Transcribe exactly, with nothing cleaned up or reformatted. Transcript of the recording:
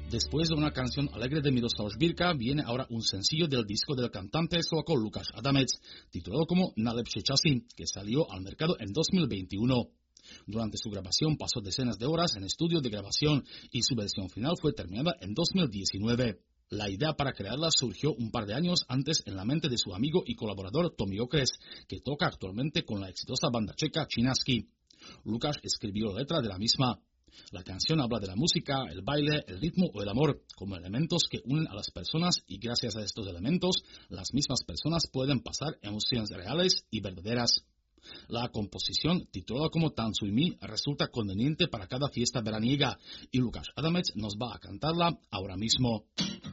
Después de una canción alegre de Miroslav Žbírka, viene ahora un sencillo del disco del cantante eslovaco Lukáš Adamec, titulado como Najlepšie časy, que salió al mercado en dos mil veintiuno. Durante su grabación pasó decenas de horas en estudio de grabación y su versión final fue terminada en dos mil diecinueve. La idea para crearla surgió un par de años antes en la mente de su amigo y colaborador Tommy Okres, que toca actualmente con la exitosa banda checa Chinaski. Lukáš escribió la letra de la misma. La canción habla de la música, el baile, el ritmo o el amor como elementos que unen a las personas y gracias a estos elementos las mismas personas pueden pasar emociones reales y verdaderas. La composición, titulada como Tancuj mi, resulta conveniente para cada fiesta veraniega y Lukáš Adamec nos va a cantarla ahora mismo.